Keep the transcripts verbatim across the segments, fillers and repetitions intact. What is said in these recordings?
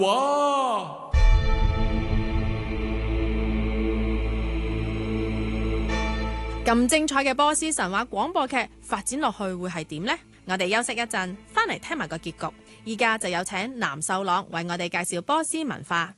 哇！ 咁精彩嘅波斯神話廣播劇發展落去會係點呢？我哋休息一陣，翻嚟聽埋個結局。依家就有請藍秀朗為我哋介紹波斯文化。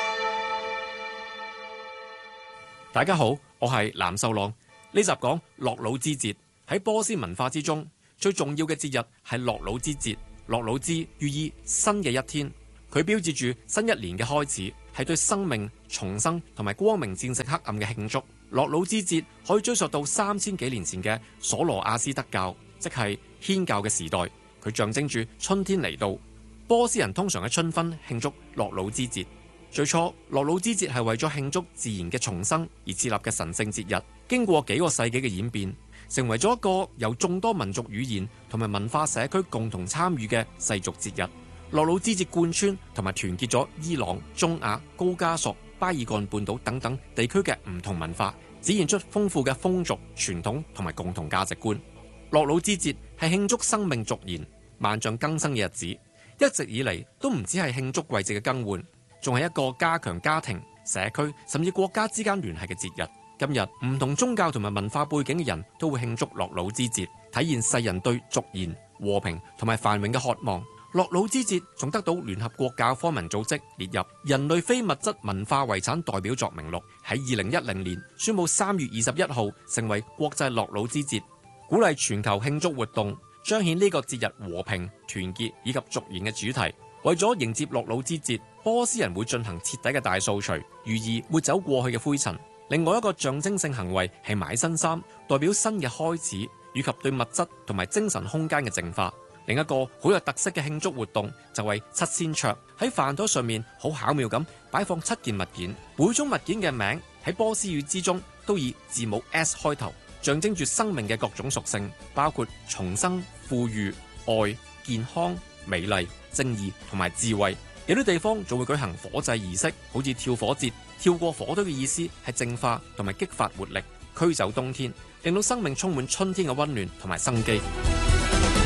大家好，我係藍秀朗。呢集講洛魯之節。喺波斯文化之中，最重要嘅節日係洛魯之節。洛魯之寓意新嘅一天，佢標誌住新一年嘅開始，係對生命重生同埋光明戰勝黑暗嘅慶祝。洛魯之節可以追溯到三千幾年前嘅瑣羅亞斯德教，即係祆教嘅時代。佢象徵住春天嚟到。波斯人通常喺春分慶祝洛魯之節。最初，洛魯之節係為咗慶祝自然嘅重生而設立嘅神聖節日。經過幾個世紀嘅演變，成為咗一個由眾多民族語言同埋文化社區共同參與嘅世俗節日。洛魯之節貫穿同埋團結咗伊朗、中亞、高加索、巴爾幹半島等等地區嘅唔同文化，展現出豐富嘅風俗傳統同埋共同價值觀。洛魯之節係慶祝生命續延、萬象更新嘅日子，一直以嚟都唔只係慶祝季節嘅更換，仲係一個加強家庭、社區甚至國家之間聯繫嘅節日。今日唔同宗教同埋文化背景嘅人都會慶祝洛魯之節，體現世人對續延、和平同埋繁榮嘅渴望。洛魯之節仲得到聯合國教科文組織列入人類非物質文化遺產代表作名錄，喺二零一零年宣布三月二十一號成為國際洛魯之節，鼓勵全球慶祝活動，彰顯呢個節日和平、團結以及續延嘅主題。為咗迎接洛魯之節，波斯人會進行徹底嘅大掃除，寓意會走過去嘅灰塵。另外一個象徵性行為係買新衫，代表新嘅開始以及對物質同埋精神空間嘅淨化。另一個好有特色嘅慶祝活動就係七仙桌，喺飯台上面好巧妙咁擺放七件物件，每種物件嘅名喺波斯語之中都以字母 S 開頭，象徵住生命嘅各種屬性，包括重生、富裕、愛、健康、美麗、正義同埋智慧。有啲地方仲會舉行火祭儀式，好似跳火節。跳過火堆嘅意思係淨化同埋激發活力，驅走冬天，令到生命充滿春天嘅溫暖同埋生機。